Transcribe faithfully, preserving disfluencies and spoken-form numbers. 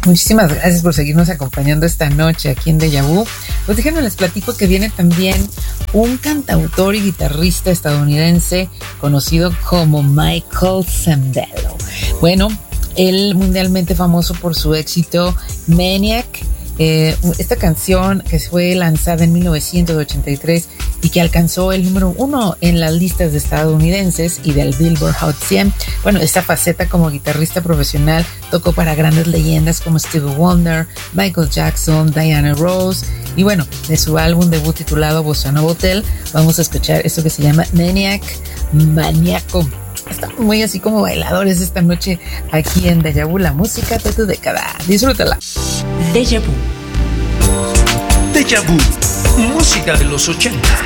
Muchísimas gracias por seguirnos acompañando esta noche aquí en Deja Vu. Pues déjenme les platico que viene también un cantautor y guitarrista estadounidense conocido como Michael Sembello. Bueno, él mundialmente famoso por su éxito Maniac. Eh, esta canción que fue lanzada en mil novecientos ochenta y tres y que alcanzó el número uno en las listas de estadounidenses y del Billboard Hot cien. Bueno, esta faceta como guitarrista profesional tocó para grandes leyendas como Stevie Wonder, Michael Jackson, Diana Ross, y bueno, de su álbum debut titulado Bossa Nova Hotel vamos a escuchar esto que se llama Maniac, Maníaco. Estamos muy así como bailadores esta noche aquí en Deja Vu, la música de tu década. Disfrútala. Deja Vu. Deja Vu, música de los ochenta.